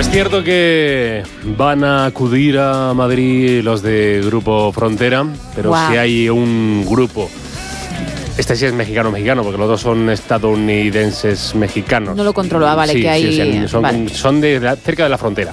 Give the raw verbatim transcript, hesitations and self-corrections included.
es cierto que van a acudir a Madrid los de Grupo Frontera, pero Wow. si hay un grupo, este sí es mexicano-mexicano, porque los dos son estadounidenses mexicanos. No lo controlo, ah, vale, Sí, que hay... sí, o sea, son, vale. son de la- cerca de la frontera.